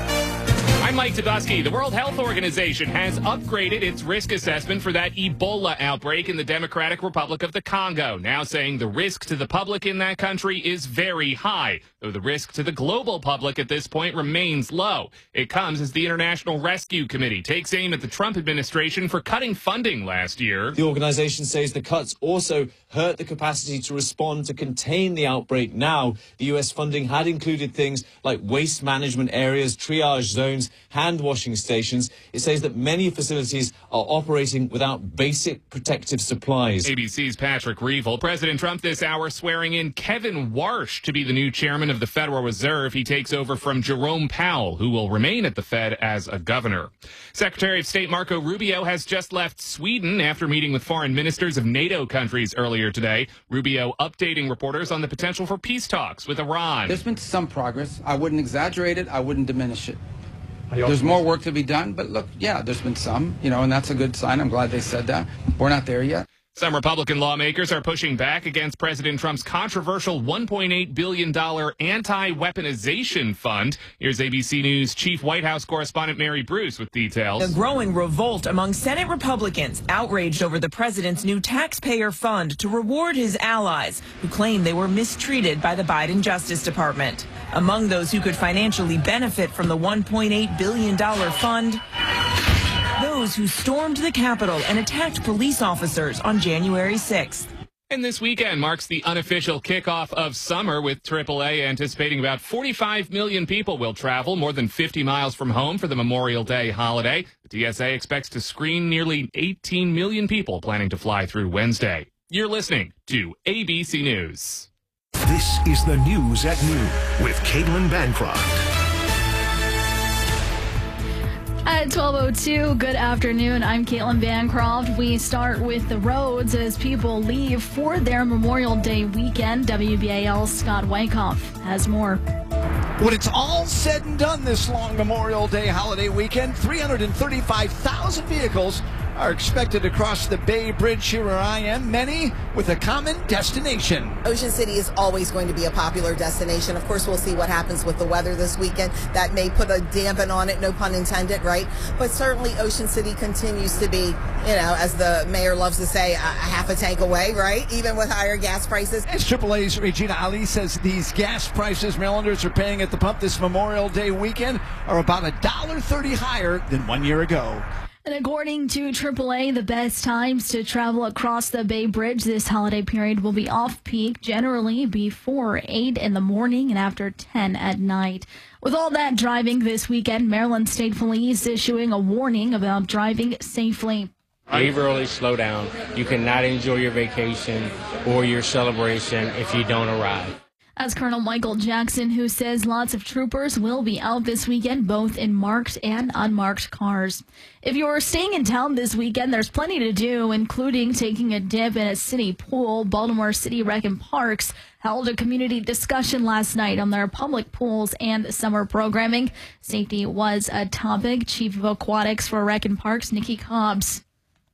I'm Mike Tedusky. The World Health Organization has upgraded its risk assessment for that Ebola outbreak in the Democratic Republic of the Congo, now saying the risk to the public in that country is very high, though the risk to the global public at this point remains low. It comes as the International Rescue Committee takes aim at the Trump administration for cutting funding last year. The organization says the cuts also hurt the capacity to respond to contain the outbreak now. The U S funding had included things like waste management areas, triage zones, hand washing stations. It says that many facilities are operating without basic protective supplies. A B C's Patrick Reevell. President Trump this hour swearing in Kevin Warsh to be the new chairman of the Federal Reserve. He takes over from Jerome Powell, who will remain at the Fed as a governor. Secretary of State Marco Rubio has just left Sweden after meeting with foreign ministers of NATO countries earlier today. Rubio updating reporters on the potential for peace talks with Iran. There's been some progress. I wouldn't exaggerate it. I wouldn't diminish it. There's more work to be done, but look, yeah, there's been some, you know, and that's a good sign. I'm glad they said that. We're not there yet. Some Republican lawmakers are pushing back against President Trump's controversial one point eight billion dollars anti-weaponization fund. Here's A B C News Chief White House correspondent Mary Bruce with details. A growing revolt among Senate Republicans outraged over the president's new taxpayer fund to reward his allies who claim they were mistreated by the Biden Justice Department. Among those who could financially benefit from the one point eight billion dollars fund, those who stormed the Capitol and attacked police officers on January sixth. And this weekend marks the unofficial kickoff of summer, with triple A anticipating about forty-five million people will travel more than fifty miles from home for the Memorial Day holiday. The T S A expects to screen nearly eighteen million people planning to fly through Wednesday. You're listening to A B C News. This is the News at Noon with Caitlin Bancroft. At twelve oh two, good afternoon. I'm Caitlin Bancroft. We start with the roads as people leave for their Memorial Day weekend. W B A L's Scott Wyckoff has more. When it's all said and done this long Memorial Day holiday weekend, three hundred thirty-five thousand vehicles are expected to cross the Bay Bridge here where I am, many with a common destination. Ocean City is always going to be a popular destination. Of course, we'll see what happens with the weather this weekend. That may put a dampen on it, no pun intended, right? But certainly Ocean City continues to be, you know, as the mayor loves to say, a half a tank away, right? Even with higher gas prices. As triple A's Regina Ali says, these gas prices Marylanders are paying at the pump this Memorial Day weekend are about one dollar thirty higher than one year ago. And according to triple A, the best times to travel across the Bay Bridge this holiday period will be off-peak, generally before eight in the morning and after ten at night. With all that driving this weekend, Maryland State Police issuing a warning about driving safely. Leave early, slow down. You cannot enjoy your vacation or your celebration if you don't arrive. As Colonel Michael Jackson, who says lots of troopers will be out this weekend, both in marked and unmarked cars. If you're staying in town this weekend, there's plenty to do, including taking a dip in a city pool. Baltimore City Rec and Parks held a community discussion last night on their public pools and summer programming. Safety was a topic. Chief of Aquatics for Rec and Parks, Nikki Cobbs.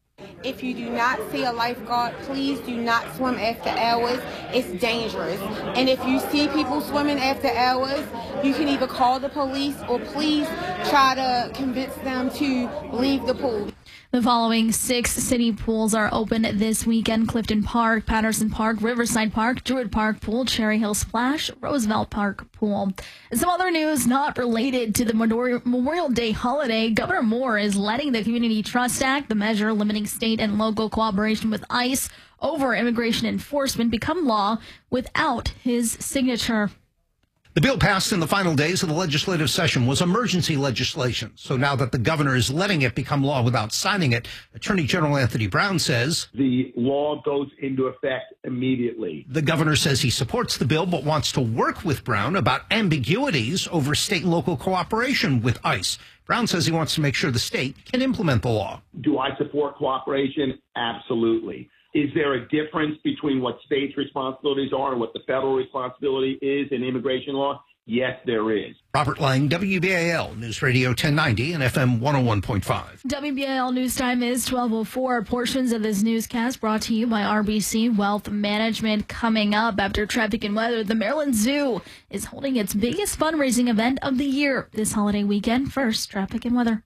If you do not see a lifeguard, please do not swim after hours. It's dangerous. And if you see people swimming after hours, you can either call the police or please try to convince them to leave the pool. The following six city pools are open this weekend: Clifton Park, Patterson Park, Riverside Park, Druid Park Pool, Cherry Hill Splash, Roosevelt Park Pool. And some other news not related to the Memorial Day holiday. Governor Moore is letting the Community Trust Act, the measure limiting state and local cooperation with ICE over immigration enforcement, become law without his signature. The bill passed in the final days of the legislative session was emergency legislation. So now that the governor is letting it become law without signing it, Attorney General Anthony Brown says the law goes into effect immediately. The governor says he supports the bill but wants to work with Brown about ambiguities over state and local cooperation with ICE. Brown says he wants to make sure the state can implement the law. Do I support cooperation? Absolutely. Is there a difference between what states' responsibilities are and what the federal responsibility is in immigration law? Yes, there is. Robert Lang, W B A L News Radio ten ninety and F M one oh one point five. W B A L News Time is twelve oh four. Portions of this newscast brought to you by R B C Wealth Management. Coming up after traffic and weather, the Maryland Zoo is holding its biggest fundraising event of the year this holiday weekend. First, traffic and weather.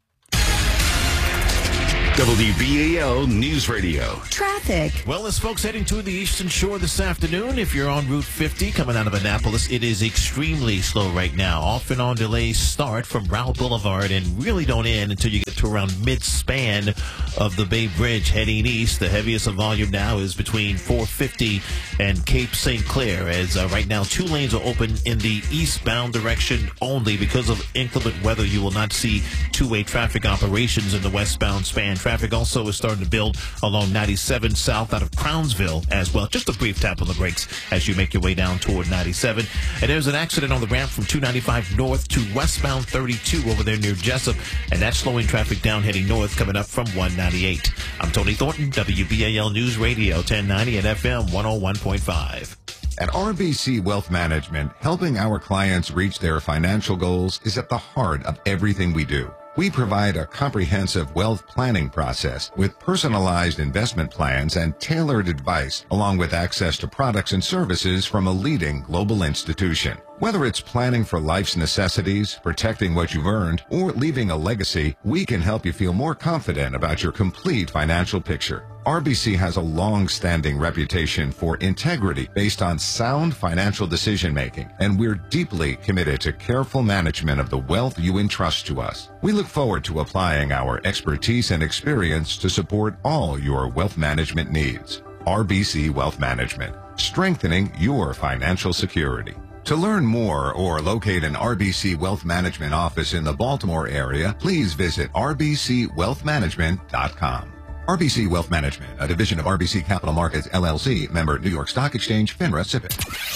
W B A L News Radio. Traffic. Well, as folks heading to the Eastern Shore this afternoon, if you're on Route fifty coming out of Annapolis, it is extremely slow right now. Off and on delays start from Rowell Boulevard and really don't end until you get to around mid-span of the Bay Bridge heading east. The heaviest of volume now is between four fifty and Cape Saint Clair, as uh, right now two lanes are open in the eastbound direction only. Because of inclement weather, you will not see two-way traffic operations in the westbound span. Traffic also is starting to build along ninety-seven south out of Crownsville as well. Just a brief tap on the brakes as you make your way down toward ninety-seven. And there's an accident on the ramp from two ninety-five north to westbound thirty-two over there near Jessup, and that's slowing traffic down heading north coming up from one ninety-eight. I'm Tony Thornton, W B A L News Radio ten ninety and F M one oh one point five. At R B C Wealth Management, helping our clients reach their financial goals is at the heart of everything we do. We provide a comprehensive wealth planning process with personalized investment plans and tailored advice, along with access to products and services from a leading global institution. Whether it's planning for life's necessities, protecting what you've earned, or leaving a legacy, we can help you feel more confident about your complete financial picture. R B C has a long-standing reputation for integrity based on sound financial decision-making, and we're deeply committed to careful management of the wealth you entrust to us. We look forward to applying our expertise and experience to support all your wealth management needs. R B C Wealth Management, strengthening your financial security. To learn more or locate an R B C Wealth Management office in the Baltimore area, please visit r b c wealth management dot com. R B C Wealth Management, a division of R B C Capital Markets, L L C, member New York Stock Exchange, FINRA, S I P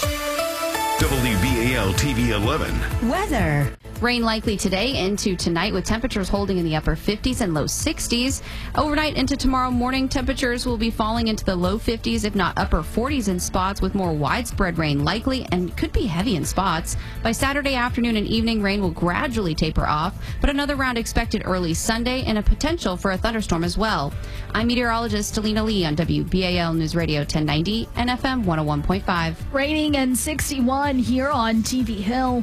C. W B A L T V eleven. Weather. Rain likely today into tonight with temperatures holding in the upper fifties and low sixties. Overnight into tomorrow morning, temperatures will be falling into the low fifties, if not upper forties in spots, with more widespread rain likely and could be heavy in spots. By Saturday afternoon and evening, rain will gradually taper off, but another round expected early Sunday and a potential for a thunderstorm as well. I'm meteorologist Talina Lee on W B A L News Radio ten ninety and F M one oh one point five. Raining and sixty-one here on T V Hill.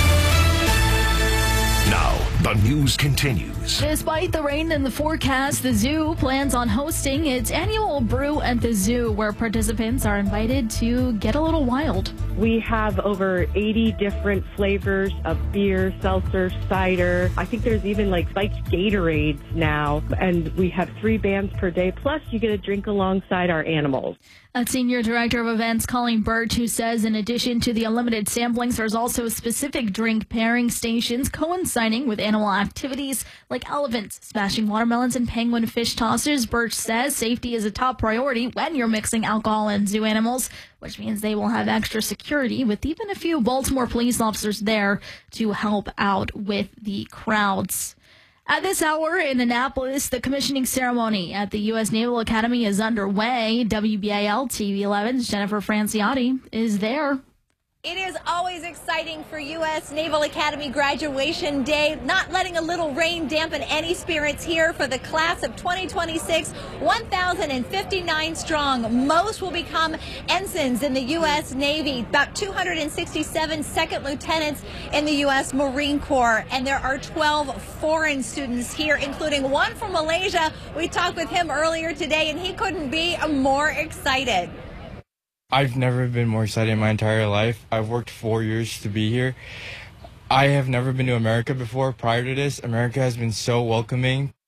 Now, the news continues. Despite the rain in the forecast, the zoo plans on hosting its annual Brew at the Zoo, where participants are invited to get a little wild. We have over eighty different flavors of beer, seltzer, cider. I think there's even like spiked Gatorades now. And we have three bands per day. Plus, you get a drink alongside our animals. A senior director of events, Colleen Burt, who says in addition to the unlimited samplings, there's also specific drink pairing stations coinciding with animal activities like elephants, smashing watermelons, and penguin fish tossers. Burt says safety is a top priority when you're mixing alcohol and zoo animals, which means they will have extra security, with even a few Baltimore police officers there to help out with the crowds. At this hour in Annapolis, the commissioning ceremony at the U S Naval Academy is underway. W B A L T V eleven's Jennifer Franciotti is there. It is always exciting for U S Naval Academy graduation day, not letting a little rain dampen any spirits here for the class of twenty twenty-six, one thousand fifty-nine strong. Most will become ensigns in the U S Navy, about two hundred sixty-seven second lieutenants in the U S Marine Corps, and there are twelve foreign students here, including one from Malaysia. We talked with him earlier today, and he couldn't be more excited. I've never been more excited in my entire life. I've worked four years to be here. I have never been to America before. Prior to this, America has been so welcoming.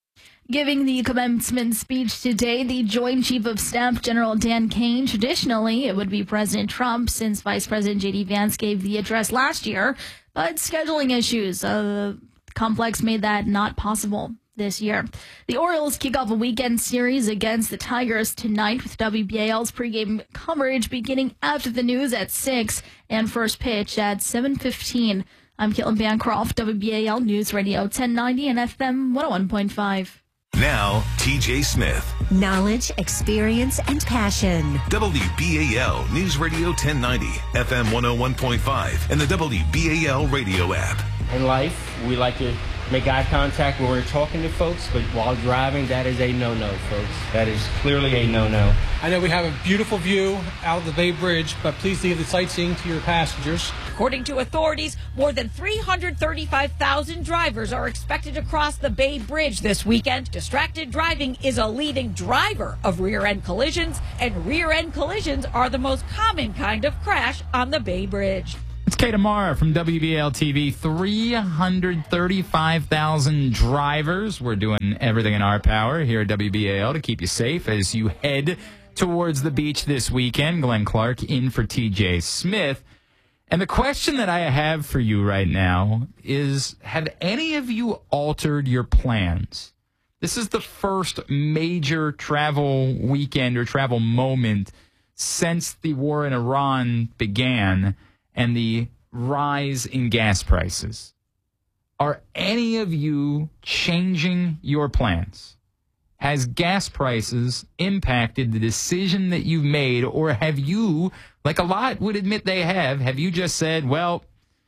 Giving the commencement speech today, the Joint Chief of Staff, General Dan Kane. Traditionally, it would be President Trump, since Vice President J D. Vance gave the address last year. But scheduling issues, uh, the complex made that not possible this year. The Orioles kick off a weekend series against the Tigers tonight with W B A L's pregame coverage beginning after the news at six and first pitch at seven fifteen. I'm Caitlin Bancroft, W B A L News Radio ten ninety and F M one oh one point five. Now, T J Smith. Knowledge, experience, and passion. W B A L News Radio ten ninety, F M one oh one point five, and the W B A L radio app. In life, we like to make eye contact when we're talking to folks, but while driving, that is a no-no, folks. That is clearly a no-no. I know we have a beautiful view out of the Bay Bridge, but please leave the sightseeing to your passengers. According to authorities, more than three hundred thirty-five thousand drivers are expected to cross the Bay Bridge this weekend. Distracted driving is a leading driver of rear-end collisions, and rear-end collisions are the most common kind of crash on the Bay Bridge. It's Kate Amara from W B A L T V. three hundred thirty-five thousand drivers. We're doing everything in our power here at W B A L to keep you safe as you head towards the beach this weekend. Glenn Clark in for T J Smith. And the question that I have for you right now is, have any of you altered your plans? This is the first major travel weekend or travel moment since the war in Iran began and the rise in gas prices. Are any of you changing your plans? Has gas prices impacted the decision that you've made, or have you, like a lot would admit they have, have you just said, well,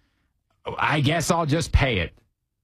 I guess I'll just pay it.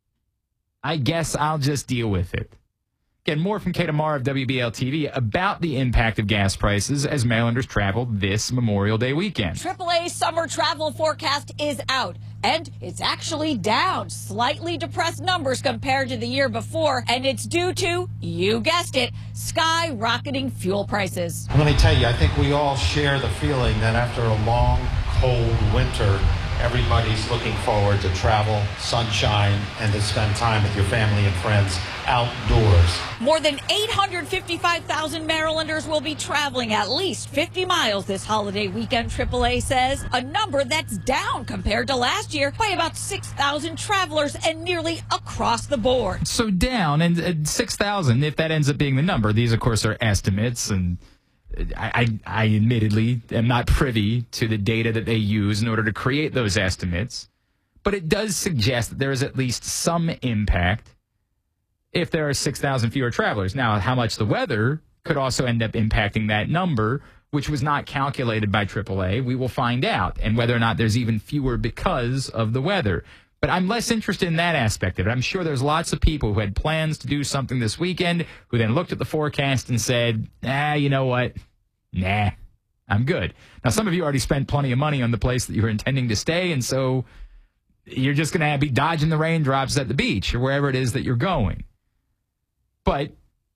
I guess I'll just deal with it. Again, more from Kate Amara of W B A L T V about the impact of gas prices as Marylanders travel this Memorial Day weekend. triple A summer travel forecast is out, and it's actually down. Slightly depressed numbers compared to the year before, and it's due to, you guessed it, skyrocketing fuel prices. Let me tell you, I think we all share the feeling that after a long, cold winter, everybody's looking forward to travel, sunshine, and to spend time with your family and friends outdoors. More than eight hundred fifty-five thousand Marylanders will be traveling at least fifty miles this holiday weekend, triple A says, a number that's down compared to last year by about six thousand travelers and nearly across the board. So down, and uh, six thousand, if that ends up being the number. These, of course, are estimates, and I, I, I admittedly am not privy to the data that they use in order to create those estimates, but it does suggest that there is at least some impact if there are six thousand fewer travelers. Now, how much the weather could also end up impacting that number, which was not calculated by triple A, we will find out, and whether or not there's even fewer because of the weather. But I'm less interested in that aspect of it. I'm sure there's lots of people who had plans to do something this weekend who then looked at the forecast and said, ah, you know what? Nah, I'm good. Now, some of you already spent plenty of money on the place that you were intending to stay, and so you're just going to be dodging the raindrops at the beach or wherever it is that you're going. But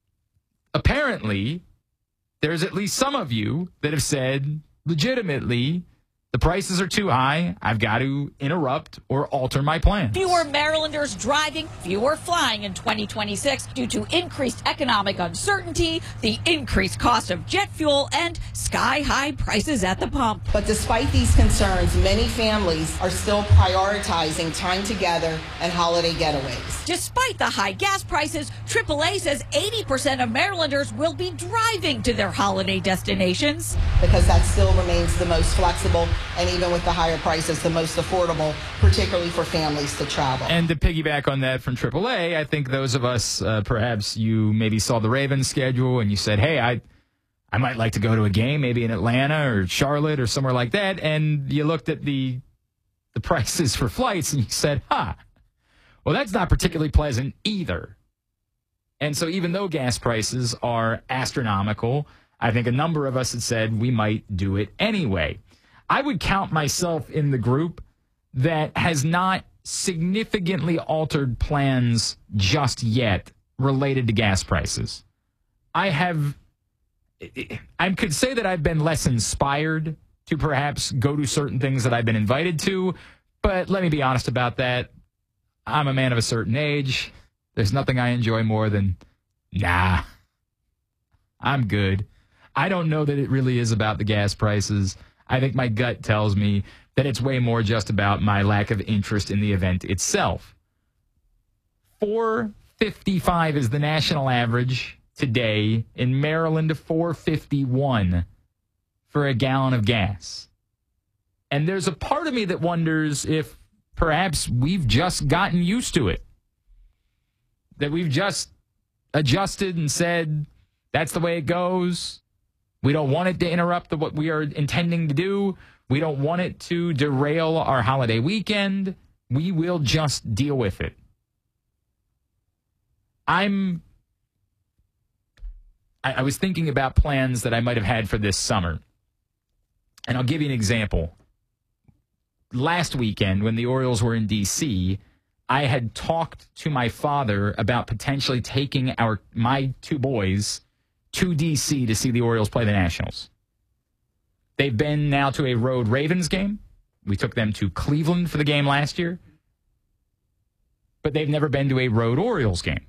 apparently, there's at least some of you that have said legitimately, the prices are too high. I've got to interrupt or alter my plans. Fewer Marylanders driving, fewer flying in twenty twenty-six due to increased economic uncertainty, the increased cost of jet fuel, and sky-high prices at the pump. But despite these concerns, many families are still prioritizing time together and holiday getaways. Despite the high gas prices, triple A says eighty percent of Marylanders will be driving to their holiday destinations. Because that still remains the most flexible, and even with the higher prices, the most affordable, particularly for families to travel. And to piggyback on that from triple A, I think those of us, uh, perhaps you maybe saw the Ravens schedule and you said, hey, I I might like to go to a game, maybe in Atlanta or Charlotte or somewhere like that, and you looked at the the prices for flights and you said, huh, well, that's not particularly pleasant either. And so even though gas prices are astronomical, I think a number of us had said we might do it anyway. I would count myself in the group that has not significantly altered plans just yet related to gas prices. I have, I could say that I've been less inspired to perhaps go to certain things that I've been invited to, but let me be honest about that. I'm a man of a certain age. There's nothing I enjoy more than Nah, I'm good. I don't know that it really is about the gas prices. I think my gut tells me that it's way more just about my lack of interest in the event itself. four fifty-five is the national average today. In Maryland, four fifty-one for a gallon of gas. And there's a part of me that wonders if perhaps we've just gotten used to it. That we've just adjusted and said, that's the way it goes. We don't want it to interrupt the, what we are intending to do. We don't want it to derail our holiday weekend. We will just deal with it. I'm, I, I was thinking about plans that I might have had for this summer. And I'll give you an example. Last weekend, when the Orioles were in D C, I had talked to my father about potentially taking our my two boys to D C to see the Orioles play the Nationals. They've been now to a road Ravens game. We took them to Cleveland for the game last year. But they've never been to a road Orioles game.